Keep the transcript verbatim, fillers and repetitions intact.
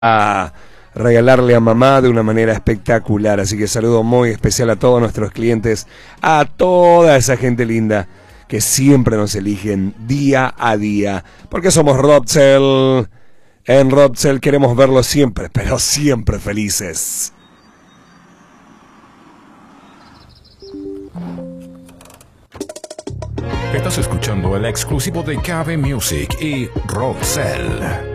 a regalarle a mamá de una manera espectacular. Así que saludo muy especial a todos nuestros clientes, a toda esa gente linda que siempre nos eligen día a día, porque somos Robcell. En Robcell queremos verlos siempre, pero siempre felices. Estás escuchando el exclusivo de Cave Music y Robcell.